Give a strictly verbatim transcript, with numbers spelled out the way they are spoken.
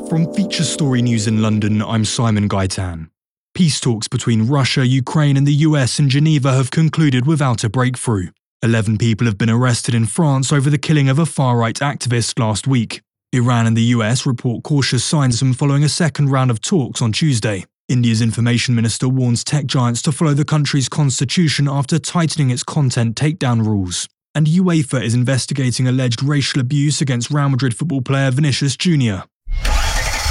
From Feature Story News in London, I'm Simon Gaitan. Peace talks between Russia, Ukraine and the U S in Geneva have concluded without a breakthrough. Eleven people have been arrested in France over the killing of a far-right activist last week. Iran and the U S report cautious signs of them following a second round of talks on Tuesday. India's information minister warns tech giants to follow the country's constitution after tightening its content takedown rules. And UEFA is investigating alleged racial abuse against Real Madrid football player Vinicius Junior